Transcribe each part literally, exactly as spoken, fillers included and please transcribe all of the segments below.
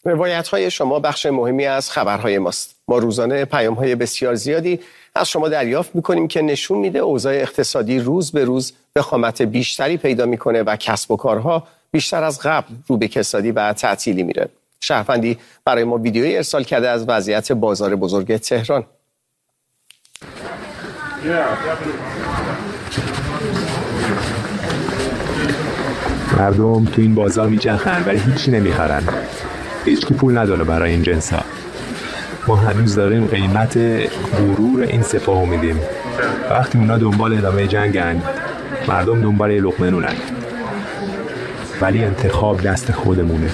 روایت‌های شما بخش مهمی از خبرهای ماست. ما روزانه پیام‌های بسیار زیادی از شما دریافت می‌کنیم که نشون میده اوضاع اقتصادی روز به روز وخامت بیشتری پیدا می‌کنه و کسب و کارها بیشتر از قبل رو به کسادی و تعطیلی میره. شهروندی برای ما ویدیویی ارسال کرده از وضعیت بازار بزرگ تهران. مردم تو این بازار میچرخن ولی هیچی نمیخرن. هیچ کی پول نداره برای این جنسا. ما هنوز داریم قیمت غرور این سپاهو میدیم. وقتی اونا دنبال ادامه جنگن، مردم دنبال لقمه نونن. ولی انتخاب دست خودمونه.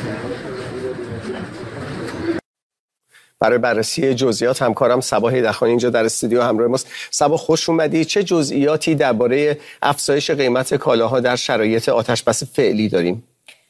برای بررسی جزئیات همکارم صبا هیدرخانی اینجا در استودیو همراه ماست. صبا خوش اومدی. چه جزئیاتی درباره افزایش قیمت کالاها در شرایط آتش‌بس فعلی داریم؟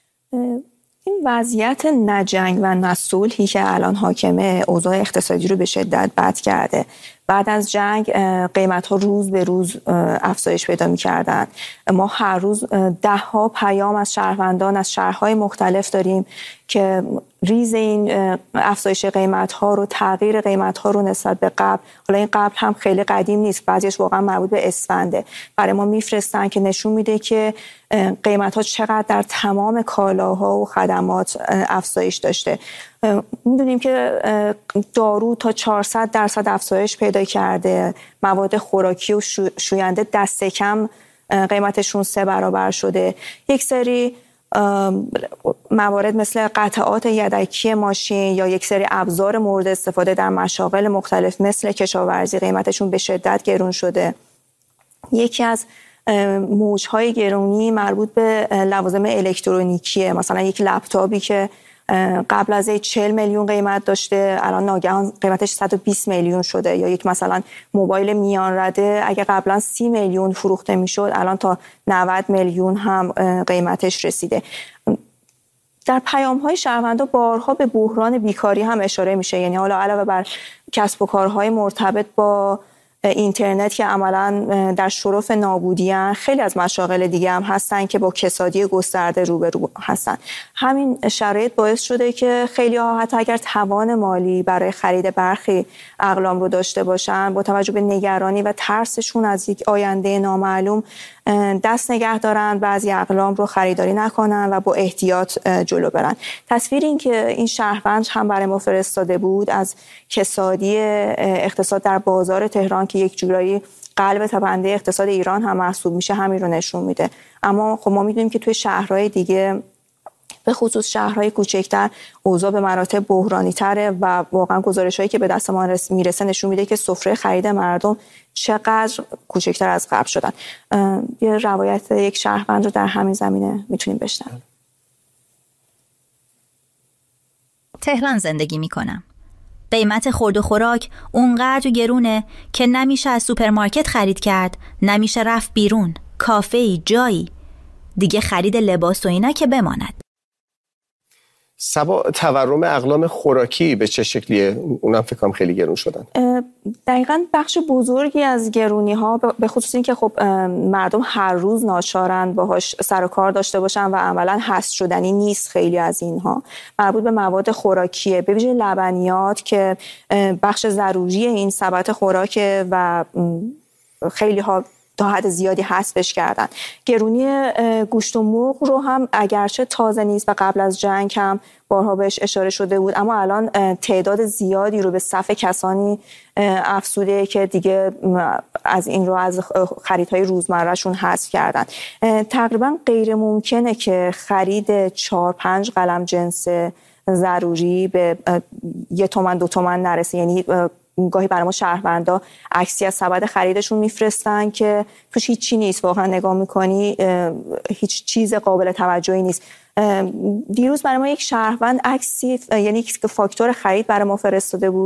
این وضعیت نه جنگ و نه صلحی که الان حاکمه اوضاع اقتصادی رو به شدت بد کرده. بعد از جنگ قیمت ها روز به روز افزایش پیدا می‌کردن. ما هر روز ده ها پیام از شهروندان از شهرهای مختلف داریم که ریز این افزایش قیمت ها رو، تغییر قیمت ها رو نسبت به قبل، حالا این قبل هم خیلی قدیم نیست، بعضیش واقعا مربوط به اسفنده، برای ما میفرستن که نشون میده که قیمت ها چقدر در تمام کالاها و خدمات افزایش داشته. میدونیم که دارو تا چهارصد درصد افزایش پیدا کرده، مواد خوراکی و شوینده دست کم قیمتشون سه برابر شده. یک سری موارد مثل قطعات یدکی ماشین یا یک سری ابزار مورد استفاده در مشاغل مختلف مثل کشاورزی قیمتشون به شدت گرون شده. یکی از موجهای گرونی مربوط به لوازم الکترونیکیه. مثلا یک لپتاپی که قبل از چهل میلیون قیمت داشته الان ناگهان قیمتش صد و بیست میلیون شده، یا یک مثلا موبایل میان رده اگه قبلا سی میلیون فروخته میشد الان تا نود میلیون هم قیمتش رسیده. در پیام‌های شهروندا بارها به بحران بیکاری هم اشاره میشه، یعنی حالا علاوه بر کسب و کارهای مرتبط با اینترنت که عملاً در شرف نابودی‌اند، خیلی از مشاغل دیگه هم هستن که با کسادی گسترده روبرو هستن. همین شرایط باعث شده که خیلی ها حتی اگر توان مالی برای خرید برخی اقلام رو داشته باشن، با توجه به نگرانی و ترسشون از یک آینده نامعلوم دست نگه دارن، بعضی اقلام رو خریداری نکنن و با احتیاط جلو برن. تصویری این که این شهروند هم برای ما فرستاده بود از کسادی اقتصاد در بازار تهران که یک جورایی قلب تپنده اقتصاد ایران هم محسوب میشه همین رو نشون میده. اما خب ما میدونیم که توی شهرهای دیگه به خصوص شهرهای کوچکتر اوضاع به مراتب بحرانی تره و واقعا گزارش‌هایی که به دست ما میرسه نشون میده که سفره خرید مردم چقدر کوچکتر از قبل شدن. یه روایت یک شهروند رو در همین زمینه میتونیم بشنویم. تهران زندگی میکنم. قیمت خورد و خوراک اونقدر گرونه که نمیشه از سوپرمارکت خرید کرد، نمیشه رفت بیرون، کافه‌ای، جایی. دیگه خرید لباس و اینا که بماند. صبا تورم اقلام خوراکی به چه شکلیه؟ اونم فکر کنم خیلی گرون شدن. دقیقاً بخش بزرگی از گرونی ها به خصوص این که خب مردم هر روز ناچارن باهاش سر و کار داشته باشن و عملاً حذف شدنی نیست. خیلی از اینها مربوط به مواد خوراکیه، به ویژه لبنیات که بخش ضروری این سبد خوراکه و خیلی ها تا حد زیادی حذفش کردن. گرونی گوشت و مرغ رو هم اگرچه تازه نیست و قبل از جنگ هم بارها بهش اشاره شده بود، اما الان تعداد زیادی رو به صف کسانی افزوده که دیگه از این رو از خریدهای روزمرهشون حذف کردن. تقریبا غیر ممکنه که خرید چهار پنج قلم جنس ضروری به یه تومن دو تومن نرسه. یعنی گاهی برای ما شهروندا عکسی از سبد خریدشون میفرستن که توش هیچی نیست، واقعا نگاه میکنی هیچ چیز قابل توجهی نیست. دیروز برای ما یک شهروند عکسی، یعنی یک فاکتور خرید برای ما فرستاده بود